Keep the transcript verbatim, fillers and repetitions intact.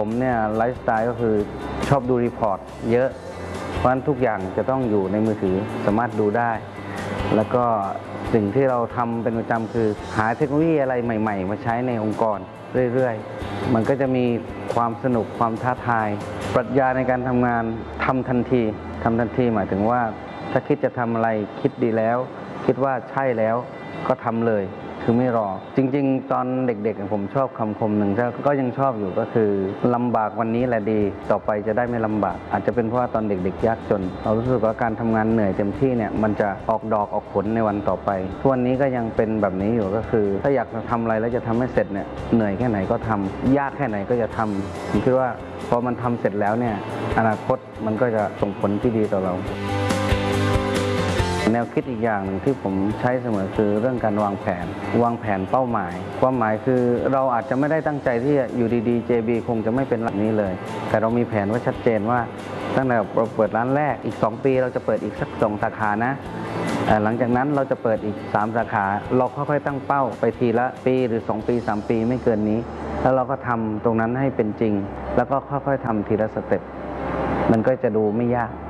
ผมเนี่ยไลฟ์สไตล์ก็คือชอบดูรีพอร์ตเยอะเพราะฉะนั้นทุกอย่างจะต้องอยู่ในมือถือสามารถดูได้แล้วก็สิ่งที่เราทำเป็นประจำคือหาเทคโนโลยีอะไรใหม่ๆมาใช้ในองค์กรเรื่อยๆมันก็จะมีความสนุกความท้าทายปรัชญาในการทำงานทำทันทีทำทันทีหมายถึงว่าถ้าคิดจะทำอะไรคิดดีแล้วคิดว่าใช่แล้วก็ทำเลยคือไม่รอจริงๆตอนเด็กๆผมชอบคำคมหนึ่งก็ยังชอบอยู่ก็คือลำบากวันนี้แหละดีต่อไปจะได้ไม่ลำบากอาจจะเป็นเพราะว่าตอนเด็กๆยากจนเรารู้สึกว่าการทำงานเหนื่อยเต็มที่เนี่ยมันจะออกดอกออกผลในวันต่อไปทุกวันนี้ก็ยังเป็นแบบนี้อยู่ก็คือถ้าอยากจะทำอะไรแล้วจะทำให้เสร็จเนี่ยเหนื่อยแค่ไหนก็ทำยากแค่ไหนก็จะทำผมคิดว่าพอมันทำเสร็จแล้วเนี่ยอนาคตมันก็จะส่งผลที่ดีต่อเราแนวคิดอีกอย่างหนึ่งที่ผมใช้เสมอคือเรื่องการวางแผนวางแผนเป้าหมายความหมายคือเราอาจจะไม่ได้ตั้งใจที่อยู่ดีๆ เจ บี คงจะไม่เป็นแบบนี้เลยแต่เรามีแผนไว้ชัดเจนว่าตั้งแต่เราเปิดร้านแรกอีกสองปีเราจะเปิดอีกสักสองสาขานะหลังจากนั้นเราจะเปิดอีกสามสาขาเราค่อยๆตั้งเป้าไปทีละปีหรือสองปีสามปีไม่เกินนี้แล้วเราก็ทำตรงนั้นให้เป็นจริงแล้วก็ค่อยๆทำทีละสเต็ปมันก็จะดูไม่ยาก